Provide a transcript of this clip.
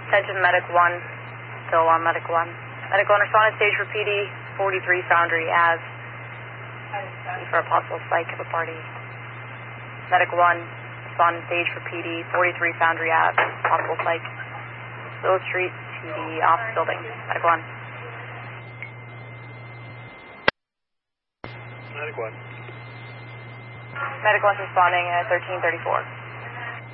Attention Medic 1, still on Medic 1. Medic 1, respond to stage for PD, 43 Foundry Ave. For a possible spike of a party. Medic 1, respond to stage for PD, 43 Foundry Ave, possible spike. Willow Street to the office building. Medic 1. Medic 1. Medic 1's responding at 1334.